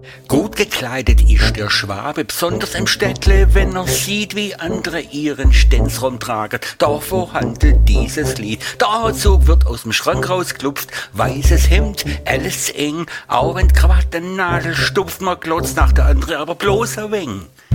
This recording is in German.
Gut gekleidet ist der Schwabe, besonders im Städtle, wenn er sieht, wie andere ihren Stenz rumtragen. Davor handelt dieses Lied. Der Anzug wird aus dem Schrank rausgeklupft, weißes Hemd, alles eng, auch wenn die Krawatte Nadel stupft, man glotzt nach der andere, aber bloß ein wenig.